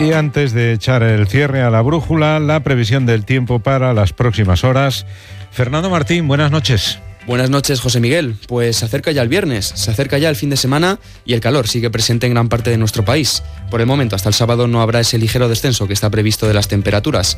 Y antes de echar el cierre a la brújula, la previsión del tiempo para las próximas horas. Fernando Martín, buenas noches. Buenas noches, José Miguel. Pues se acerca ya el viernes, se acerca ya el fin de semana y el calor sigue presente en gran parte de nuestro país. Por el momento, hasta el sábado no habrá ese ligero descenso que está previsto de las temperaturas.